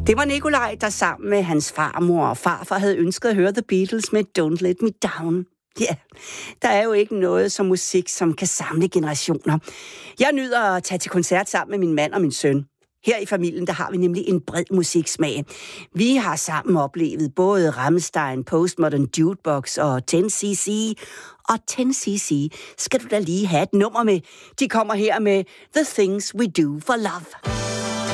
Det var Nikolaj, der sammen med hans farmor og farfar havde ønsket at høre The Beatles med Don't Let Me Down. Ja, der er jo ikke noget som musik, som kan samle generationer. Jeg nyder at tage til koncert sammen med min mand og min søn. Her i familien, der har vi nemlig en bred musiksmag. Vi har sammen oplevet både Rammstein, Postmodern Jukebox og 10cc. Og 10cc skal du da lige have et nummer med. De kommer her med The Things We Do for Love.